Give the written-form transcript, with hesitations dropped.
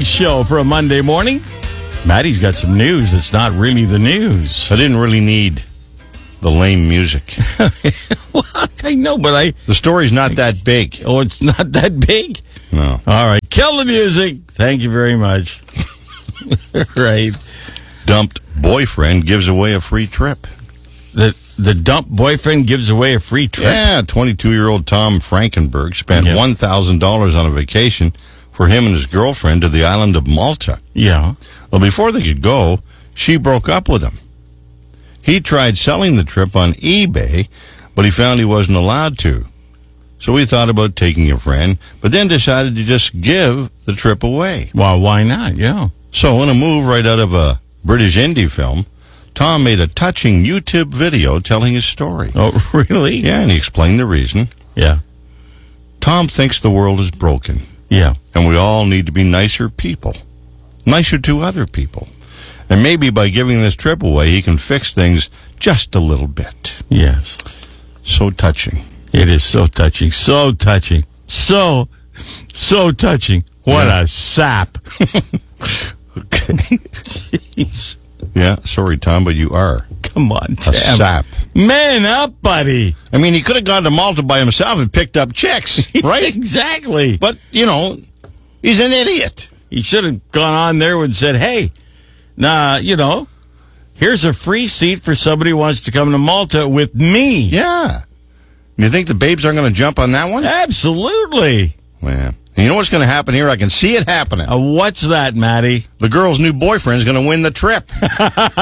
show for a Monday morning. Maddie's got some news that's not really the news. I didn't really need the lame music. Well, I know, but The story's not that big. Oh, it's not that big? No. All right, kill the music. Thank you very much. Right. Dumped boyfriend gives away a free trip. The dump boyfriend gives away a free trip? Yeah, 22-year-old Tom Frankenberg spent $1,000 on a vacation for him and his girlfriend to the island of Malta. Yeah. Well, before they could go, she broke up with him. He tried selling the trip on eBay, but he found he wasn't allowed to. So he thought about taking a friend, but then decided to just give the trip away. Well, why not? Yeah. So in a move right out of a British indie film, Tom made a touching YouTube video telling his story. Oh, really? Yeah, and he explained the reason. Yeah. Tom thinks the world is broken. Yeah. And we all need to be nicer people. Nicer to other people. And maybe by giving this trip away, he can fix things just a little bit. Yes. So touching. It is so touching. So touching. So touching. What a sap. Okay. Jeez. Yeah, sorry, Tom, but you are Come on, a Tam. sap. Man up, buddy. I mean, he could have gone to Malta by himself and picked up chicks, right? Exactly. But, he's an idiot. He should have gone on there and said, hey, here's a free seat for somebody who wants to come to Malta with me. Yeah. You think the babes aren't going to jump on that one? Absolutely. Well, you know what's going to happen here? I can see it happening. What's that, Maddie? The girl's new boyfriend's going to win the trip.